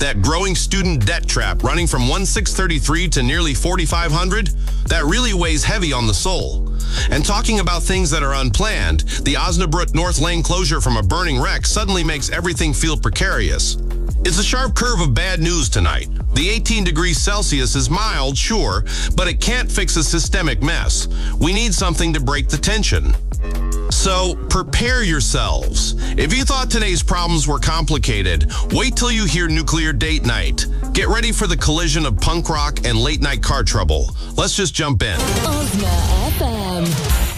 that growing student debt trap running from 1,633 to nearly 4,500, that really weighs heavy on the soul. And talking about things that are unplanned, the Osnabrück North Lane closure from a burning wreck suddenly makes everything feel precarious. It's a sharp curve of bad news tonight. The 18 degrees Celsius is mild, sure, but it can't fix a systemic mess. We need something to break the tension. So, prepare yourselves. If you thought today's problems were complicated, wait till you hear Nuclear Date Night. Get ready for the collision of punk rock and late-night car trouble. Let's just jump in. Osna FM.